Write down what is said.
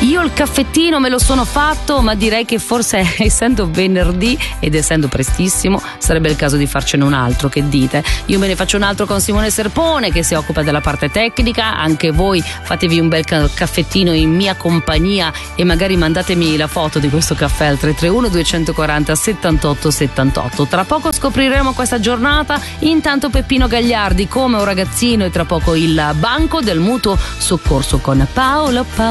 Io il caffettino me lo sono fatto, ma direi che forse essendo venerdì ed essendo prestissimo sarebbe il caso di farcene un altro, che dite? Io me ne faccio un altro con Simone Serpone che si occupa della parte tecnica, anche voi fatevi un bel caffettino in mia compagnia e magari mandatemi la foto di questo caffè al 331 240 78 78. Tra poco scopriremo questa giornata, intanto Peppino Gagliardi come un ragazzino e tra poco il banco del mutuo soccorso con Paolo